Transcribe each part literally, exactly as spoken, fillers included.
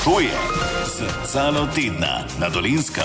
To je Zrcalo tedna na Dolenjskem.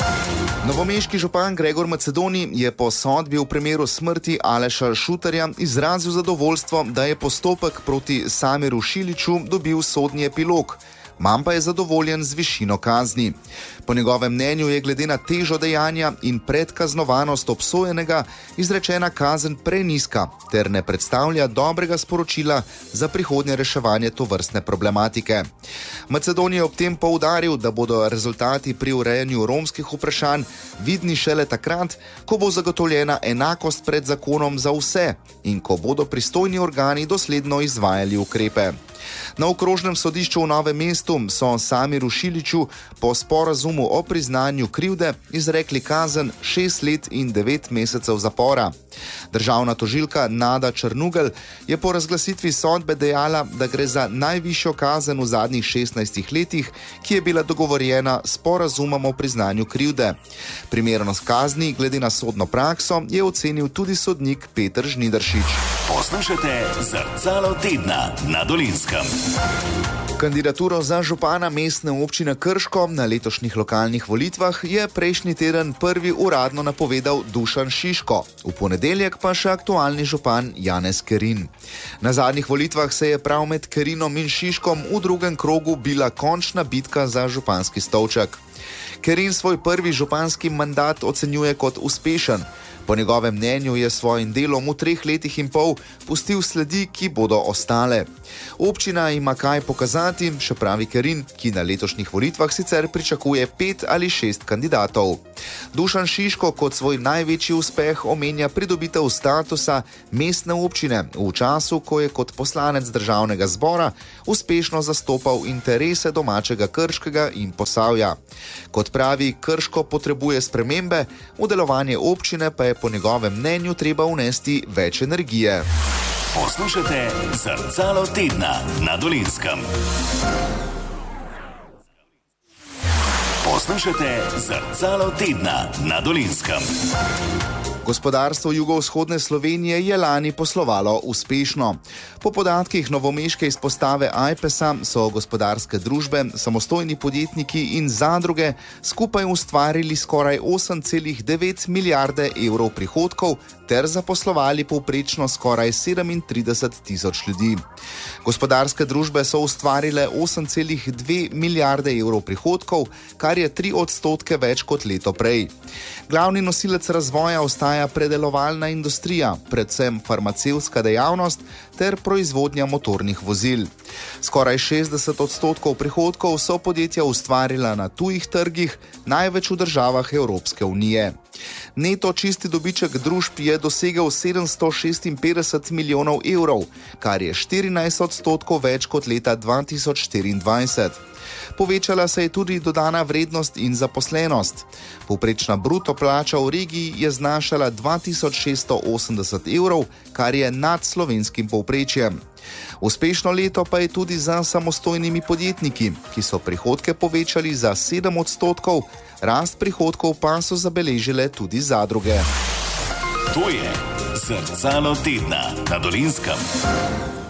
Novomeški župan Gregor Macedoni je po sodbi v primeru smrti Aleša Šuterja izrazil zadovoljstvo, da je postopek proti Samiru Šiliću dobil sodni epilog. Manj pa je zadovoljen z višino kazni. Po njegovem mnenju je glede na težo dejanja in predkaznovanost obsojenega izrečena kazen prenizka ter ne predstavlja dobrega sporočila za prihodnje reševanje tovrstne problematike. Macedonija je ob tem poudaril, da bodo rezultati pri urejanju romskih vprašanj vidni šele takrat, ko bo zagotovljena enakost pred zakonom za vse in ko bodo pristojni organi dosledno izvajali ukrepe. Na okrožnem sodišču v Novem mestu so Samiru Šiliću po sporazumu o priznanju krivde izrekli kazen šest let in devet mesecev zapora. Državna tožilka Nada Črnugel je po razglasitvi sodbe dejala, da gre za najvišjo kazen v zadnjih šestnajstih letih, ki je bila dogovorjena s sporazumom o priznanju krivde. Primernost kazni glede na sodno prakso je ocenil tudi sodnik Peter Žnidaršič. Poslušajte Zrcalo tedna na Dolenjskem. Kandidaturo za župana mestne občine Krško na letošnjih lokalnih volitvah je prejšnji teden prvi uradno napovedal Dušan Šiško, v ponedeljek pa še aktualni župan Janez Kerin. Na zadnjih volitvah se je prav med Kerinom in Šiškom v drugem krogu bila končna bitka za županski stolček. Kerin svoj prvi županski mandat ocenjuje kot uspešen. Po njegovem mnenju je svojim delom v treh letih in pol pustil sledi, ki bodo ostale. Občina ima kaj pokazati, še pravi Kerin, ki na letošnjih volitvah sicer pričakuje pet ali šest kandidatov. Dušan Šiško kot svoj največji uspeh omenja pridobitev statusa mestne občine v času, ko je kot poslanec državnega zbora uspešno zastopal interese domačega Krškega in Posavja. Kot pravi, Krško potrebuje spremembe, v delovanje občine pa je po njegovem mnenju treba vnesti več energije. Poslušajte Zrcalo tedna na Dolenjskem. Poslušajte Zrcalo tedna na Dolenjskem. Gospodarstvo jugovzhodne Slovenije je lani poslovalo uspešno. Po podatkih novomeške izpostave Ajpesa so gospodarske družbe, samostojni podjetniki in zadruge skupaj ustvarili skoraj osem celih devet milijarde evrov prihodkov ter zaposlovali povprečno skoraj sedemintrideset tisoč ljudi. Gospodarske družbe so ustvarile osem celih dve milijarde evrov prihodkov, kar je tri odstotke več kot leto prej. Glavni nosilec razvoja ostaja predelovalna industrija, predvsem farmacevtska dejavnost ter proizvodnja motornih vozil. Skoraj šestdeset odstotkov prihodkov so podjetja ustvarila na tujih trgih, največ v državah Evropske unije. Neto čisti dobiček družb je dosegel sedemsto šestinpetdeset milijonov evrov, kar je štirinajst odstotkov več kot leta dva tisoč štiriindvajset. Povečala se je tudi dodana vrednost in zaposlenost. Povprečna bruto plača v regiji je znašala dva tisoč šeststo osemdeset evrov, kar je nad slovenskim povprečjem. Uspešno leto pa je tudi za samostojnimi podjetniki, ki so prihodke povečali za sedem odstotkov, rast prihodkov pa so zabeležile tudi zadruge. To je Zrcalo tedna na Dolenjskem.